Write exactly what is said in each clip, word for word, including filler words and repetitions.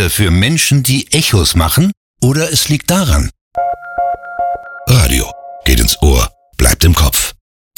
Sender für Menschen, die Echos machen? Oder es liegt daran? Radio geht ins Ohr, bleibt im Kopf.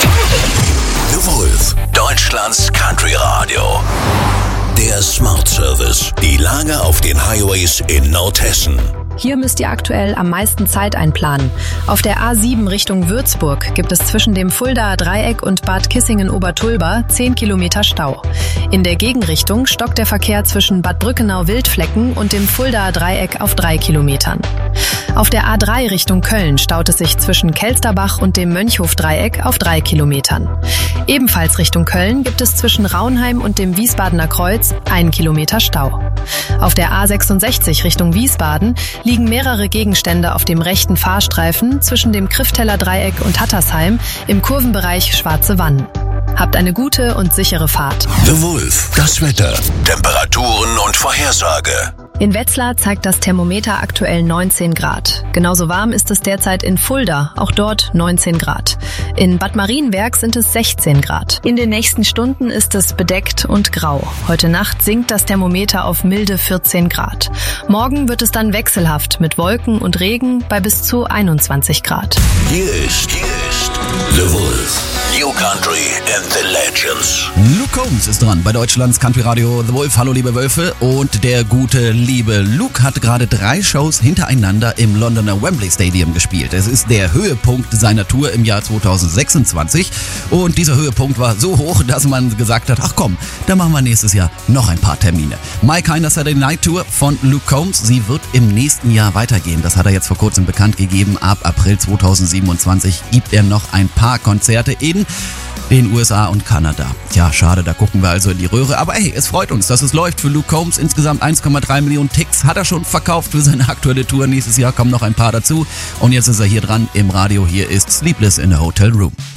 The Wolf, Deutschlands Country Radio. Der Smart Service. Die Lage auf den Highways in Nordhessen. Hier müsst ihr aktuell am meisten Zeit einplanen. Auf der A sieben Richtung Würzburg gibt es zwischen dem Fuldaer Dreieck und Bad Kissingen-Obertulba zehn Kilometer Stau. In der Gegenrichtung stockt der Verkehr zwischen Bad Brückenau-Wildflecken und dem Fuldaer Dreieck auf drei Kilometern. Auf der A drei Richtung Köln staut es sich zwischen Kelsterbach und dem Mönchhof-Dreieck auf drei Kilometern. Ebenfalls Richtung Köln gibt es zwischen Raunheim und dem Wiesbadener Kreuz einen Kilometer Stau. Auf der A sechsundsechzig Richtung Wiesbaden liegen mehrere Gegenstände auf dem rechten Fahrstreifen zwischen dem Krifteller Dreieck und Hattersheim im Kurvenbereich Schwarze Wannen. Habt eine gute und sichere Fahrt. The Wolf, das Wetter, Temperaturen und Vorhersage. In Wetzlar zeigt das Thermometer aktuell neunzehn Grad. Genauso warm ist es derzeit in Fulda, auch dort neunzehn Grad. In Bad Marienberg sind es sechzehn Grad. In den nächsten Stunden ist es bedeckt und grau. Heute Nacht sinkt das Thermometer auf milde vierzehn Grad. Morgen wird es dann wechselhaft mit Wolken und Regen bei bis zu einundzwanzig Grad. Hier ist, hier ist The Wolf. New Country and the Legends. Luke Combs ist dran bei Deutschlands Country Radio The Wolf. Hallo liebe Wölfe. Und der gute liebe Luke hat gerade drei Shows hintereinander im Londoner Wembley Stadium gespielt. Es ist der Höhepunkt seiner Tour im Jahr zweitausendsechsundzwanzig. Und dieser Höhepunkt war so hoch, dass man gesagt hat, ach komm, da machen wir nächstes Jahr noch ein paar Termine. My Kinder Saturday Night Tour von Luke Combs. Sie wird im nächsten Jahr weitergehen. Das hat er jetzt vor kurzem bekannt gegeben. Ab April zweitausendsiebenundzwanzig gibt er noch ein paar Konzerte in den U S A und Kanada. Tja, schade, da gucken wir also in die Röhre. Aber hey, es freut uns, dass es läuft für Luke Combs. Insgesamt eins Komma drei Millionen Ticks hat er schon verkauft für seine aktuelle Tour. Nächstes Jahr kommen noch ein paar dazu. Und jetzt ist er hier dran im Radio. Hier ist Sleepless in a Hotel Room.